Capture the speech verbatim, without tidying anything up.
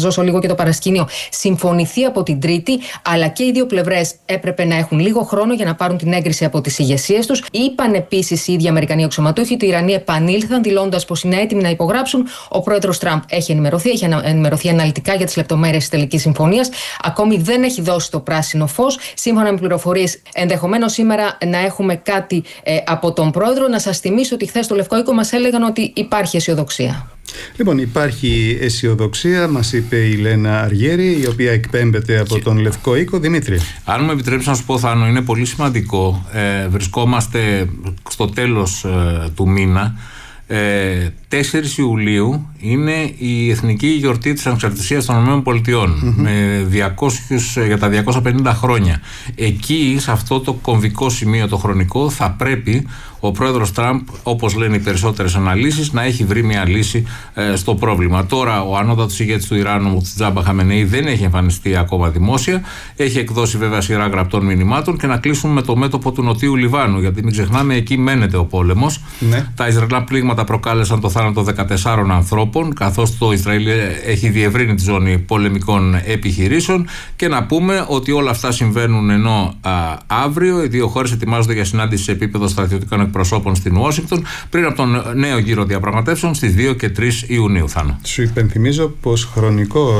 σας δώσω λίγο και το παρασκήνιο, συμφωνηθεί από την Τρίτη, αλλά και οι δύο πλευρές έπρεπε να έχουν λίγο χρόνο για να πάρουν την έγκριση από τις ηγεσίες τους. Είπαν επίσης οι ίδιοι Αμερικανοί αξιωματούχοι ότι οι Ιρανοί επανήλθαν, δηλώντας πως είναι έτοιμοι να υπογράψουν. Ο πρόεδρος Τραμπ έχει ενημερωθεί, έχει ενημερωθεί αναλυτικά για τις λεπτομέρειες της τελικής συμφωνίας. Ακόμη δεν έχει δώσει το πράσινο φως. Σύμφωνα με πληροφορίες, ενδεχομένως σήμερα να έχουμε κάτι ε, από τον πρόεδρο. Να σας θυμίσω ότι χθες στο Λευκό Οίκο μας έλεγαν ότι υπάρχει αισιοδοξία. Λοιπόν, υπάρχει αισιοδοξία, μας είπε η Λένα Αργέρη, η οποία εκπέμπεται από τον Λευκό Οίκο. Δημήτρη. Αν μου επιτρέψει να σου πω, Θάνο, είναι πολύ σημαντικό. Ε, βρισκόμαστε στο τέλος ε, του μήνα. Ε, τέσσερις Ιουλίου είναι η εθνική γιορτή της ανεξαρτησίας των ΗΠΑ mm-hmm. με διακόσια, για τα διακόσια πενήντα χρόνια. Εκεί, σε αυτό το κομβικό σημείο το χρονικό, θα πρέπει ο πρόεδρος Τραμπ, όπως λένε οι περισσότερες αναλύσεις, να έχει βρει μια λύση ε, στο πρόβλημα. Τώρα ο ανώτατος ηγέτης του Ιράν, ο Μοκτζάμπα Χαμενεή, δεν έχει εμφανιστεί ακόμα δημόσια. Έχει εκδώσει βέβαια σειρά γραπτών μηνυμάτων. Και να κλείσουμε με το μέτωπο του Νοτιού Λιβάνου, γιατί μην ξεχνάμε, εκεί μένεται ο πόλεμος. Ναι. Τα Ισραηλινά πλήγματα προκάλεσαν το θάνατο δεκατεσσάρων ανθρώπων, καθώς το Ισραήλ έχει διευρύνει τη ζώνη πολεμικών επιχειρήσεων. Και να πούμε ότι όλα αυτά συμβαίνουν ενώ α, αύριο οι δύο χώρες ετοιμάζονται για συνάντηση σε επίπεδο στρατιωτικών προσώπων στην Ουάσιγκτον πριν από τον νέο γύρο διαπραγματεύσεων στις δύο και τρεις Ιουνίου. Θάνο. Σου υπενθυμίζω πως χρονικό